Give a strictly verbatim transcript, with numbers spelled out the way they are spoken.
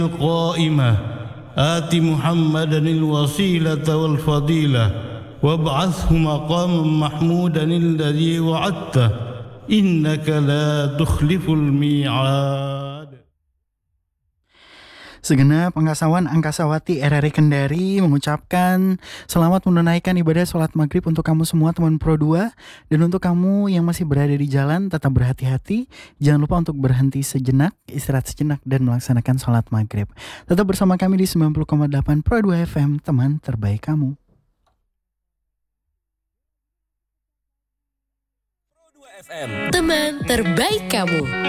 القائمة آت محمدا الوسيلة والفضيلة وابعثه مقاما محمودا الذي وعدته إنك لا تخلف الميعاد. Segenap angkasawan angkasawati R R I Kendari mengucapkan selamat menunaikan ibadah sholat maghrib untuk kamu semua teman Pro dua. Dan untuk kamu yang masih berada di jalan tetap berhati-hati. Jangan lupa untuk berhenti sejenak, istirahat sejenak dan melaksanakan sholat maghrib. Tetap bersama kami di sembilan puluh koma delapan Pro dua F M, teman terbaik kamu. Pro dua F M, teman terbaik kamu.